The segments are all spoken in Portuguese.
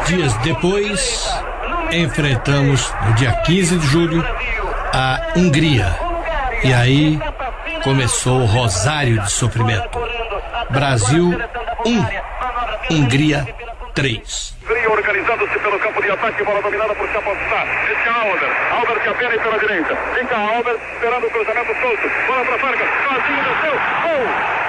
dias depois, enfrentamos, no dia 15 de julho, a Hungria. E aí começou o rosário de sofrimento. Brasil 1, Hungria 3. Organizando-se pelo campo de ataque, bola dominada por Chapotsá. Esse é Alber que apenas pela direita. Vem cá, Alber, esperando o cruzamento solto. Bola para Vargas, sozinho desceu. Gol!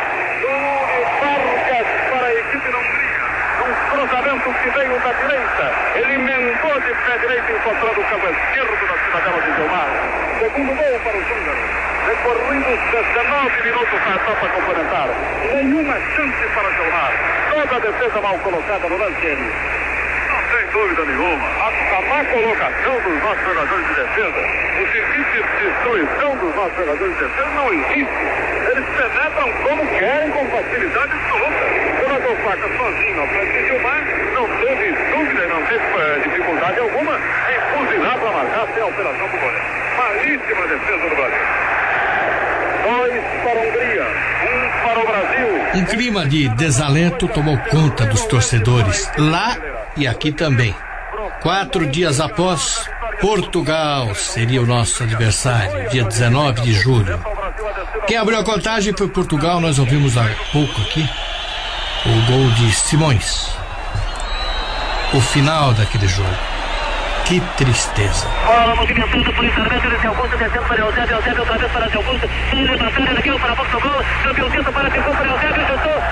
Vargas para a equipe da Hungria. Um cruzamento que veio da direita. Ele emendou de pé direito, encontrando o campo esquerdo da cidadela de Gilmar. Segundo gol para os húngaros. Recorridos 19 minutos na etapa complementar. Nenhuma chance para Gilmar. Toda a defesa mal colocada no lance. Sem dúvida nenhuma, a má colocação dos nossos jogadores de defesa, o serviço de destruição dos nossos jogadores de defesa não existe. Eles penetram como querem, com facilidade absoluta. O jogador Faca sozinho na frente de Gilmar não teve dúvida, não teve dificuldade alguma em fuzilar para marcar sem alteração do goleiro. Malíssima defesa do Brasil. 2 para a Hungria, 1 para o Brasil. Um clima de desalento tomou conta dos torcedores, lá e aqui também. 4 dias após, Portugal seria o nosso adversário, dia 19 de julho. Quem abriu a contagem foi Portugal, nós ouvimos há pouco aqui o gol de Simões. O final daquele jogo. Que tristeza. Bola movimentando por Isarbeto, ele se Augusto, descendo para Eusébio, outra vez para Augusto, ele levantou, ele daqui para Portugal, subiu o centro para Ficou para Eusébio, chutou,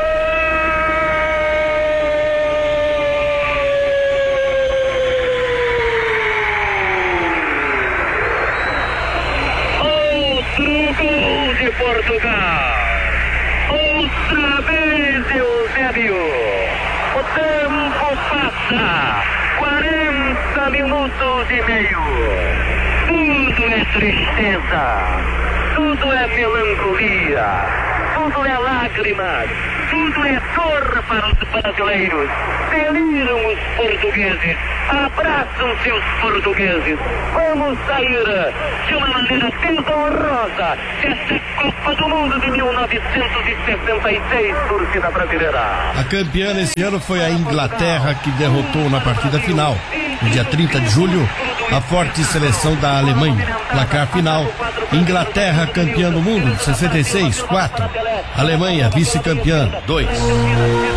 outro gol de Portugal, outra vez Eusébio, o tempo passa, 40 minutos e meio. Tudo é tristeza, tudo é melancolia, tudo é lágrimas, tudo é dor para os brasileiros. Deliram os portugueses, abraçam seus portugueses. Vamos sair de uma maneira desonrosa desta Copa do Mundo de 1966, torcida brasileira. A campeã nesse ano foi a Inglaterra, que derrotou na partida final, no dia 30 de julho, a forte seleção da Alemanha. Placar final: Inglaterra campeã do mundo, 66, 4. Alemanha vice-campeã, 2.